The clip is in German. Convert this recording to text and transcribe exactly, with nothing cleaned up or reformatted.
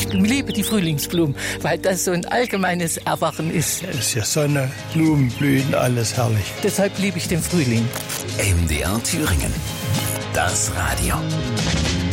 liebe die Frühlingsblumen, weil das so ein allgemeines Erwachen ist. Es ist ja Sonne, Blumen, Blüten, alles herrlich. Deshalb liebe ich den Frühling. M D R Thüringen. Das Radio.